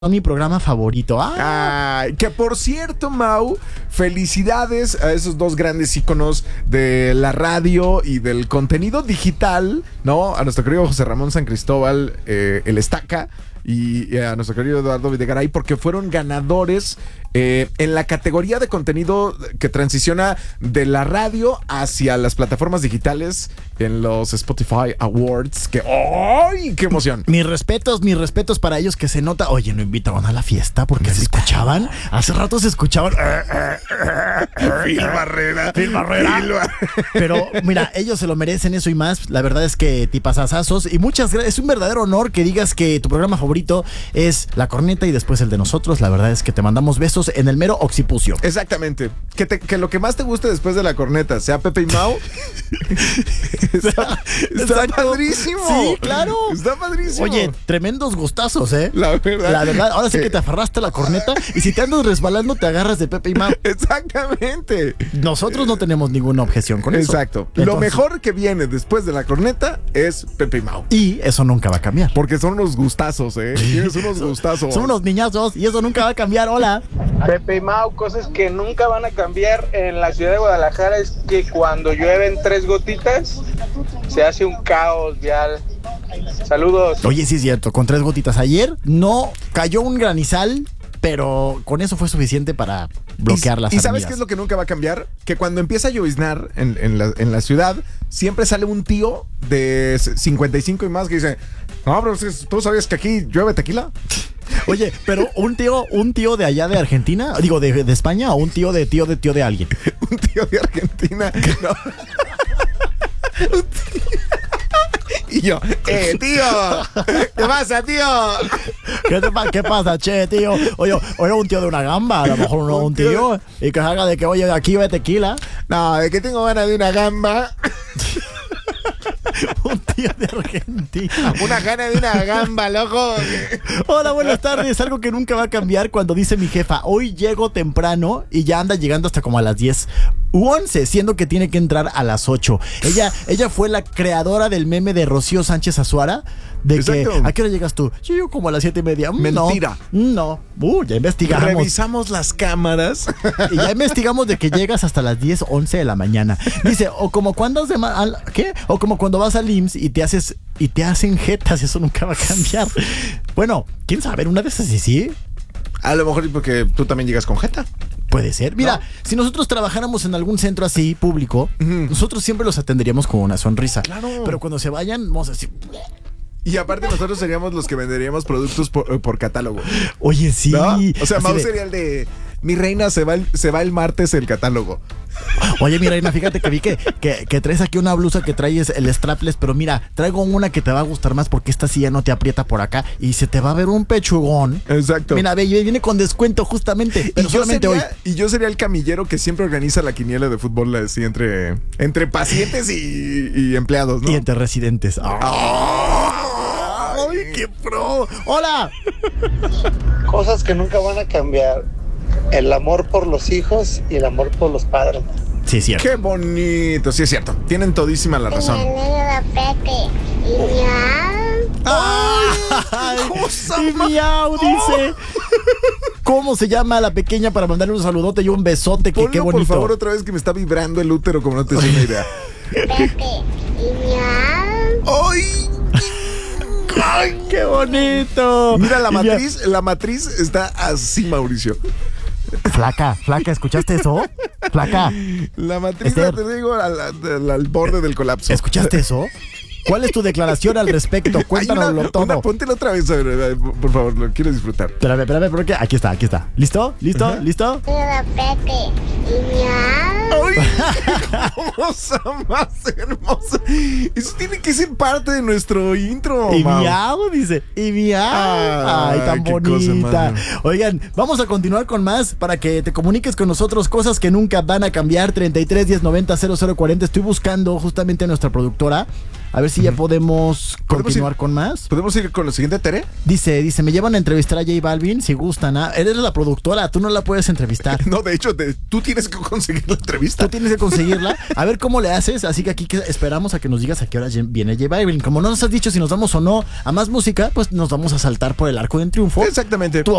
mi programa favorito. Que por cierto, Mau, felicidades a esos dos grandes íconos de la radio y del contenido digital, ¿no? A nuestro querido José Ramón San Cristóbal, el Estaca, y a nuestro querido Eduardo Videgaray, porque fueron ganadores en la categoría de contenido que transiciona de la radio hacia las plataformas digitales en los Spotify Awards. ¡Ay, qué emoción! Mis respetos para ellos, que se nota. Oye, no invitaban a la fiesta porque se escuchaban. Hace rato se escuchaban. Phil Barrera. Pero mira, ellos se lo merecen, eso y más. La verdad es que tipazazazos. Y muchas gracias. Es un verdadero honor que digas que tu programa favorito es La Corneta y después el de nosotros. La verdad es que te mandamos besos en el mero occipucio. Exactamente. Que lo que más te guste después de La Corneta sea Pepe y Mau. Está padrísimo. Sí, claro. Está padrísimo. Oye, tremendos gustazos, ¿eh? La verdad. Ahora sí que te aferraste a La Corneta y si te andas resbalando te agarras de Pepe y Mau. Exactamente. Nosotros no tenemos ninguna objeción con eso. Exacto. Lo mejor que viene después de La Corneta es Pepe y Mau. Y eso nunca va a cambiar. Porque son unos gustazos, ¿eh? Tienes unos gustazos. Son unos niñazos y eso nunca va a cambiar. Hola. Pepe y Mau, cosas que nunca van a cambiar en la ciudad de Guadalajara es que cuando llueven 3 gotitas se hace un caos vial. Saludos. Oye, sí es cierto, con 3 gotitas. Ayer no cayó un granizal, pero con eso fue suficiente para bloquear las avenidas. ¿Y sabes qué es lo que nunca va a cambiar? Que cuando empieza a lloviznar en la ciudad, siempre sale un tío de 55 y más que dice: no, pero ¿tú sabías que aquí llueve tequila? Oye, pero un tío de allá de Argentina, digo, de España, o un tío de alguien. Un tío de Argentina. No. Y yo, tío, ¿qué pasa, tío? ¿Qué pasa, che, tío? Oye, un tío de una gamba, a lo mejor un tío, y que salga de que, oye, aquí ve tequila. No, de que tengo ganas de una gamba. Un tío de Argentina. Una gana de una gamba, loco. Hola, buenas tardes. Algo que nunca va a cambiar cuando dice mi jefa: hoy llego temprano, y ya anda llegando hasta como a las 10 u 11, siendo que tiene que entrar a las 8. Ella fue la creadora del meme de Rocío Sánchez Azuara. De exacto. Que, ¿a qué hora llegas tú? Yo llego como a las 7:30. Mentira. No. Ya investigamos. Revisamos las cámaras. Y ya investigamos de que llegas hasta las 10, 11 de la mañana. Dice, o como cuando ¿qué? O como cuando vas al IMSS y te hacen jetas. Eso nunca va a cambiar. Bueno, ¿quién sabe? Una de esas sí. A lo mejor porque tú también llegas con jeta. Puede ser. Mira, ¿no? Si nosotros trabajáramos en algún centro así, público, nosotros siempre los atenderíamos con una sonrisa. Claro. Pero cuando se vayan, vamos a decir... Y aparte nosotros seríamos los que venderíamos productos por catálogo. Oye, sí. ¿No? O sea, Mau sería el de: mi reina, se va el martes el catálogo. Oye, mi reina, fíjate que vi que traes aquí una blusa que traes el strapless, pero mira, traigo una que te va a gustar más porque esta sí ya no te aprieta por acá y se te va a ver un pechugón. Exacto. Mira, viene con descuento justamente, pero solamente hoy. Y yo sería el camillero que siempre organiza la quiniela de fútbol así entre pacientes y empleados, ¿no? Y entre residentes. ¡Ay, qué pro! ¡Hola! Cosas que nunca van a cambiar: el amor por los hijos y el amor por los padres. Sí, es cierto. Qué bonito, sí es cierto. Tienen todísima la razón. Y miau, dice. ¿Cómo se llama la pequeña para mandarle un saludote y un besote? Qué bonito. Por favor, otra vez, que me está vibrando el útero como no te das una idea. Pepe y miau. ¡Ay! ¡Ay, qué bonito! Mira, la matriz está así, Mauricio. Flaca, ¿escuchaste eso? Flaca. La matriz, te digo, al borde del colapso. ¿Escuchaste eso? ¿Cuál es tu declaración al respecto? Cuéntanoslo todo. Póntelo otra vez, por favor, lo quiero disfrutar. Espérame, porque aquí está. ¿Listo? ¿Listo? Pepe y miau. ¡Ay! ¡Qué cosa más hermosa! Eso tiene que ser parte de nuestro intro, Y miau, dice. Y miau. Ay, tan bonita. Oigan, vamos a continuar con más para que te comuniques con nosotros. Cosas que nunca van a cambiar. 33 10 90 0040. Estoy buscando justamente a nuestra productora. A ver si ya podemos ¿Podemos continuar ir? con más. ¿Podemos ir con lo siguiente, Tere? Dice, me llevan a entrevistar a J Balvin si gustan. Eres la productora, tú no la puedes entrevistar. No, de hecho, tú tienes que conseguir la entrevista. Tú tienes que conseguirla. A ver cómo le haces. Así que aquí esperamos a que nos digas a qué hora viene J Balvin. Como no nos has dicho si nos vamos o no a más música, pues nos vamos a saltar por el arco del triunfo. Exactamente. Tú